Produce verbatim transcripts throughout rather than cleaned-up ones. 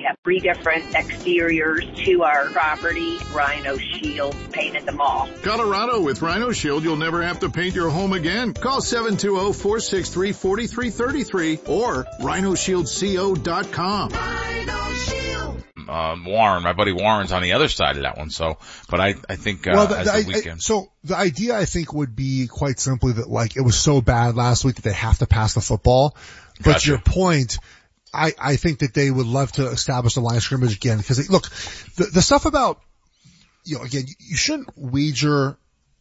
have three different exteriors to our property. Rhino Shield painted them all. Colorado, with Rhino Shield, you'll never have to paint your home again. Call seven two zero, four six three, four three three three or rhino shield co dot com. Rhino Shield. Um, Warren, my buddy Warren's on the other side of that one. So, but I, I think, uh, well, the, as the I, weekend. I, so the idea, I think, would be quite simply that, like, it was so bad last week that they have to pass the football. But Gotcha. to your point, I, I think that they would love to establish the line of scrimmage again, because look, the, the stuff about, you know, again, you shouldn't wager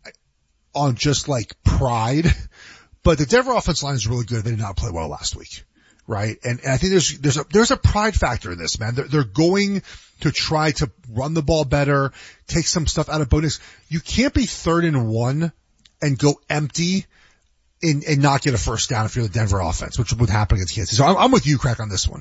on just like pride, but the Denver offensive line is really good. They did not play well last week. Right. And, and I think there's, there's a, there's a pride factor in this, man. They're, they're going to try to run the ball better, take some stuff out of Bo Nix. You can't be third and one and go empty and, and not get a first down if you're the Denver offense, which would happen against Kansas. So I'm, I'm with you, Crack, on this one.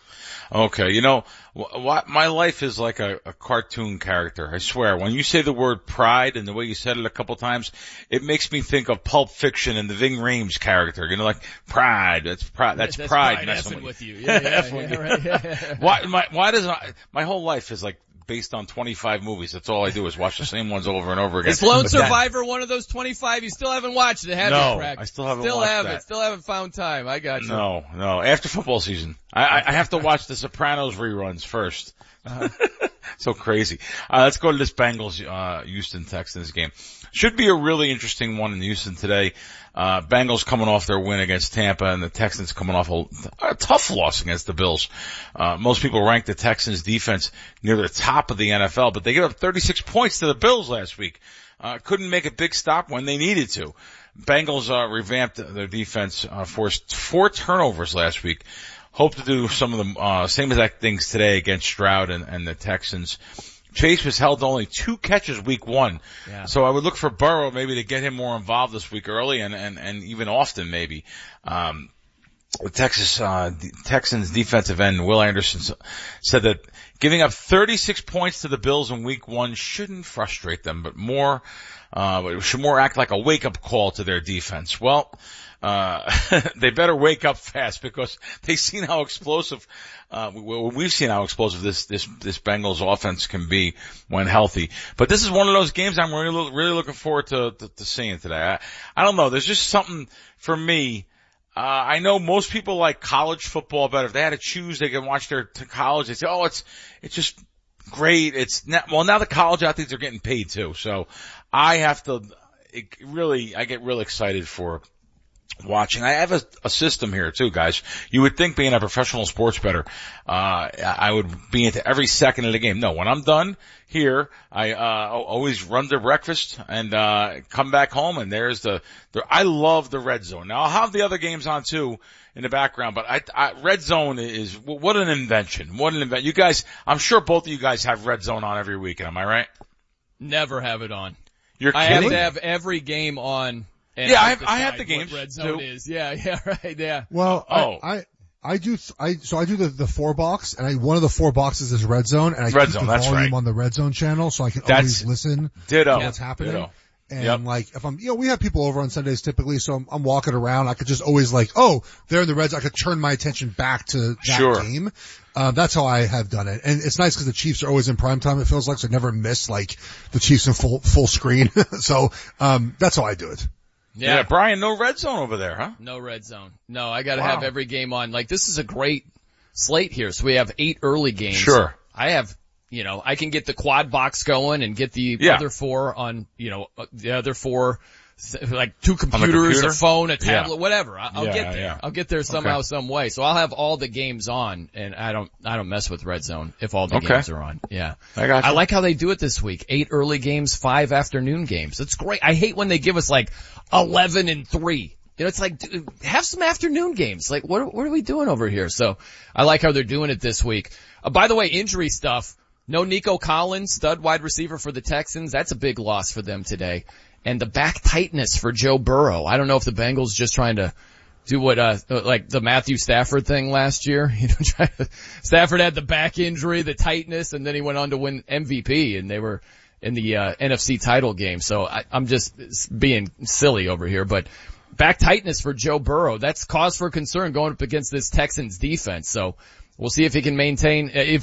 Okay, you know, what, my life is like a, a cartoon character. I swear, when you say the word pride and the way you said it a couple times, it makes me think of Pulp Fiction and the Ving Rhames character. You know, like pride. That's pride. That's, that's pride. pride messing with, with you. Yeah, yeah, yeah, you. right, yeah, yeah. Why? My, why does I, my whole life is like based on twenty-five movies. That's all I do is watch the same ones over and over again. Is Lone But Survivor that, one of those twenty-five? You still haven't watched it, have no, you, Crack? I still haven't still watched haven't. that. Still haven't found time. I got you. No, no. After football season, I, I, I have to watch the Sopranos reruns first. Uh-huh. So crazy. Uh, let's go to this Bengals, uh, Houston Texans game. Should be a really interesting one in Houston today. Uh, Bengals coming off their win against Tampa and the Texans coming off a, a tough loss against the Bills. Uh, most people rank the Texans defense near the top of the N F L, but they gave up thirty-six points to the Bills last week. Uh, couldn't make a big stop when they needed to. Bengals, uh, revamped their defense, uh, forced four turnovers last week. Hope to do some of the, uh, same exact things today against Stroud and, and the Texans. Chase was held to only two catches week one. Yeah. So I would look for Burrow maybe to get him more involved this week early and, and, and even often maybe. Um, the Texas, uh, the Texans defensive end, Will Anderson, said that giving up thirty-six points to the Bills in week one shouldn't frustrate them, but more, uh, but it should more act like a wake-up call to their defense. Well, uh, they better wake up fast because they've seen how explosive, uh, we've seen how explosive this, this, this Bengals offense can be when healthy. But this is one of those games I'm really, really looking forward to, to, to seeing today. I, I don't know. There's just something for me. Uh, I know most people like college football better. If they had to choose, they can watch their to college. They say, oh, it's, it's just great. It's not, well, now the college athletes are getting paid too. So I have to, it really, I get real excited for watching. I have a, a system here too, guys. You would think being a professional sports bettor, uh, I would be into every second of the game. No, when I'm done here, I, uh, always run to breakfast and, uh, come back home and there's the, the, I love the red zone. Now I'll have the other games on too in the background, but I, I red zone is, what an invention. What an invention. You guys, I'm sure both of you guys have red zone on every weekend. Am I right? Never have it on. You're I kidding? have to have every game on. And yeah, I have, I have the games. games Red zone too. Is. Yeah, yeah, right, yeah. Well, oh. I, I, I do, I, so I do the, the four box and I, one of the four boxes is red zone and I red keep zone, the that's volume right. on the red zone channel so I can That's, always listen ditto. to what's happening. Ditto. And yep. like, if I'm, you know, we have people over on Sundays typically, so I'm, I'm walking around. I could just always like, oh, they're in the Reds. I could turn my attention back to that sure. game. Uh, that's how I have done it. And it's nice because the Chiefs are always in prime time, it feels like, so I never miss like the Chiefs in full, full screen. So, um, that's how I do it. Yeah. yeah, Brian, no red zone over there, huh? No red zone. No, I gotta wow. have every game on. Like, this is a great slate here. So we have eight early games. Sure. I have, you know, I can get the quad box going and get the yeah. other four on, you know, the other four, like two computers, computer? a phone, a tablet, yeah. whatever. I'll yeah, get there. Yeah. I'll get there somehow, okay. some way. So I'll have all the games on and I don't, I don't mess with red zone if all the okay. games are on. Yeah. I got you. I like how they do it this week. Eight early games, five afternoon games. It's great. I hate when they give us like eleven and three. You know, it's like, dude, have some afternoon games. Like, what, what are we doing over here? So I like how they're doing it this week. Uh, by the way, injury stuff. No Nico Collins, stud wide receiver for the Texans. That's a big loss for them today. And the back tightness for Joe Burrow. I don't know if the Bengals just trying to do what, uh, like the Matthew Stafford thing last year. You know, try to, Stafford had the back injury, the tightness, and then he went on to win M V P and they were in the, uh, N F C title game. So I, I'm just being silly over here, but back tightness for Joe Burrow. That's cause for concern going up against this Texans defense. So we'll see if he can maintain, if